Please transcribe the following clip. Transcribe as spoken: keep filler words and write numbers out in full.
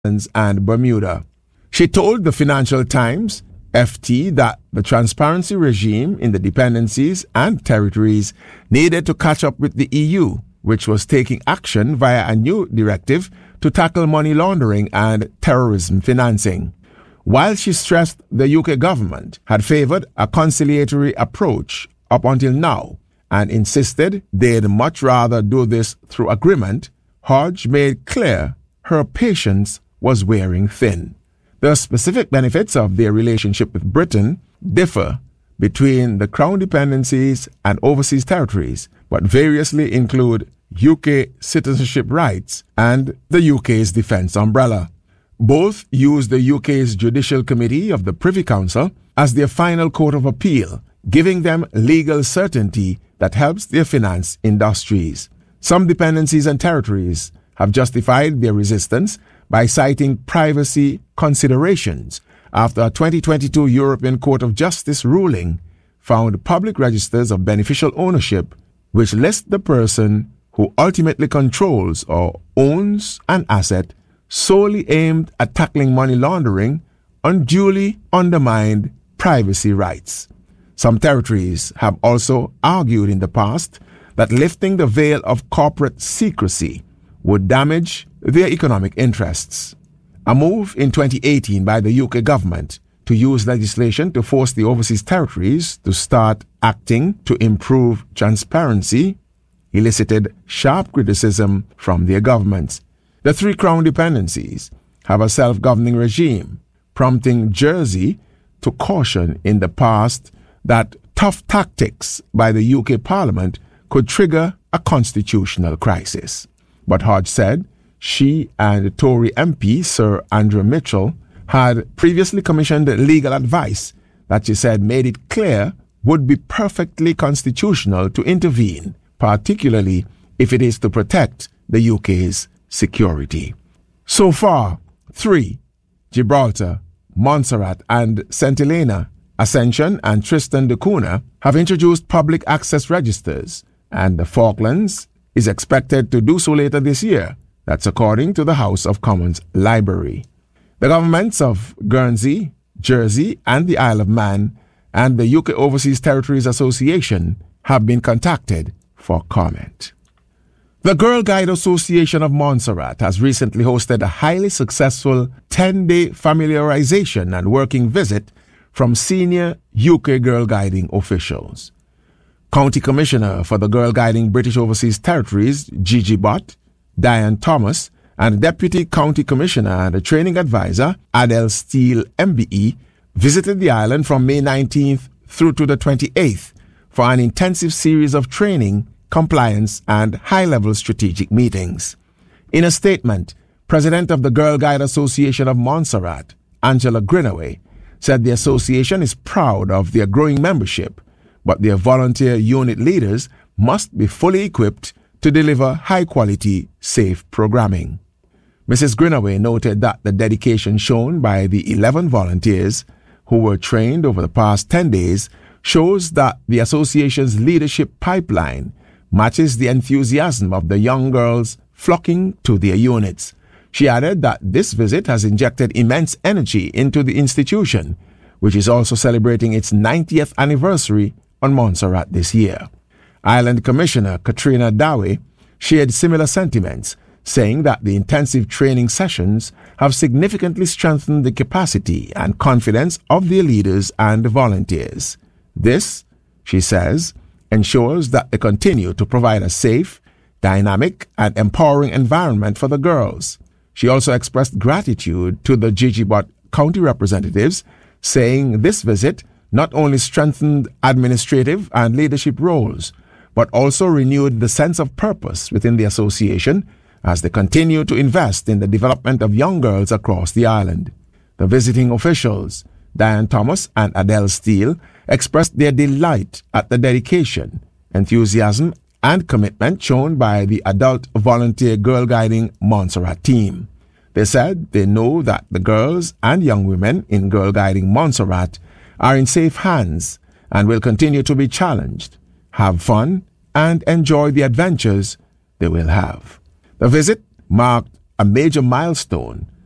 and Bermuda. She told the Financial Times, F T, that the transparency regime in the dependencies and territories needed to catch up with the E U, which was taking action via a new directive to tackle money laundering and terrorism financing. While she stressed the U K government had favoured a conciliatory approach up until now and insisted they'd much rather do this through agreement, Hodge made clear her patience was wearing thin. The specific benefits of their relationship with Britain differ between the Crown dependencies and overseas territories, but variously include U K citizenship rights and the U K's defence umbrella. Both use the U K's Judicial Committee of the Privy Council as their final court of appeal, giving them legal certainty that helps their finance industries. Some dependencies and territories have justified their resistance by citing privacy considerations after a twenty twenty-two European Court of Justice ruling found public registers of beneficial ownership, which list the person who ultimately controls or owns an asset solely aimed at tackling money laundering, unduly undermined privacy rights. Some territories have also argued in the past that lifting the veil of corporate secrecy would damage their economic interests. A move in twenty eighteen by the U K government to use legislation to force the overseas territories to start acting to improve transparency elicited sharp criticism from their governments. The three Crown dependencies have a self-governing regime, prompting Jersey to caution in the past that tough tactics by the U K Parliament could trigger a constitutional crisis. But Hodge said she and Tory M P Sir Andrew Mitchell had previously commissioned legal advice that she said made it clear would be perfectly constitutional to intervene, particularly if it is to protect the U K's security. So far, three, Gibraltar, Montserrat and Saint Helena, Ascension and Tristan da Cunha, have introduced public access registers, and the Falklands is expected to do so later this year. That's according to the House of Commons Library. The governments of Guernsey, Jersey and the Isle of Man and the U K Overseas Territories Association have been contacted for comment. The Girl Guide Association of Montserrat has recently hosted a highly successful ten-day familiarization and working visit from senior U K girl guiding officials. County Commissioner for the Girl Guiding British Overseas Territories, Gigi Bott, Diane Thomas, and Deputy County Commissioner and Training Advisor, Adele Steele, M B E, visited the island from May nineteenth through to the twenty-eighth for an intensive series of training, compliance, and high-level strategic meetings. In a statement, President of the Girl Guide Association of Montserrat, Angela Greenaway, said the association is proud of their growing membership, but their volunteer unit leaders must be fully equipped to deliver high-quality, safe programming. Missus Greenaway noted that the dedication shown by the eleven volunteers who were trained over the past ten days shows that the association's leadership pipeline matches the enthusiasm of the young girls flocking to their units. She added that this visit has injected immense energy into the institution, which is also celebrating its ninetieth anniversary on Montserrat this year. Island Commissioner Katrina Dawe shared similar sentiments, saying that the intensive training sessions have significantly strengthened the capacity and confidence of their leaders and volunteers. This, she says, ensures that they continue to provide a safe, dynamic, and empowering environment for the girls. She also expressed gratitude to the Gigi Bott county representatives, saying this visit not only strengthened administrative and leadership roles, but also renewed the sense of purpose within the association as they continue to invest in the development of young girls across the island. The visiting officials, Diane Thomas and Adele Steele, expressed their delight at the dedication, enthusiasm, and commitment shown by the adult volunteer Girl Guiding Montserrat team. They said they know that the girls and young women in Girl Guiding Montserrat are in safe hands and will continue to be challenged, have fun, and enjoy the adventures they will have. The visit marked a major milestone